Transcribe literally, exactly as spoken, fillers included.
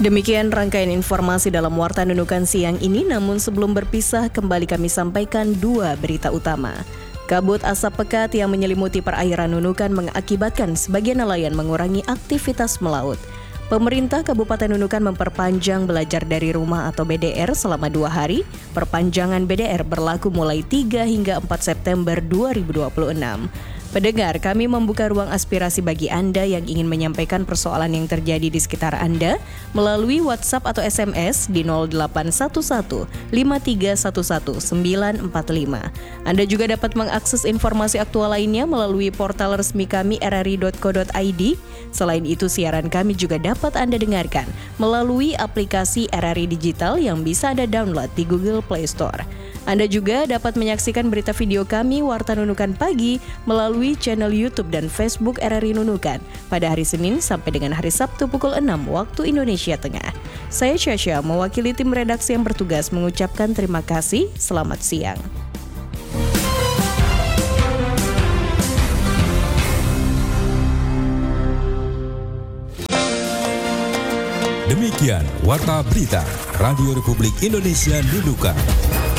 Demikian rangkaian informasi dalam Warta Nunukan siang ini, namun sebelum berpisah kembali kami sampaikan dua berita utama. Kabut asap pekat yang menyelimuti perairan Nunukan mengakibatkan sebagian nelayan mengurangi aktivitas melaut. Pemerintah Kabupaten Nunukan memperpanjang belajar dari rumah atau B D R selama dua hari. Perpanjangan B D R berlaku mulai tiga hingga empat September dua ribu dua puluh enam. Pendengar, kami membuka ruang aspirasi bagi Anda yang ingin menyampaikan persoalan yang terjadi di sekitar Anda melalui WhatsApp atau S M S di nol delapan satu satu lima tiga satu satu sembilan empat lima. Anda juga dapat mengakses informasi aktual lainnya melalui portal resmi kami r r i dot co dot i d. Selain itu, siaran kami juga dapat Anda dengarkan melalui aplikasi R R I Digital yang bisa Anda download di Google Play Store. Anda juga dapat menyaksikan berita video kami Warta Nunukan Pagi melalui channel YouTube dan Facebook R R I Nunukan pada hari Senin sampai dengan hari Sabtu pukul enam waktu Indonesia Tengah. Saya Syasha mewakili tim redaksi yang bertugas mengucapkan terima kasih. Selamat siang. Demikian Warta Berita Radio Republik Indonesia Nunukan.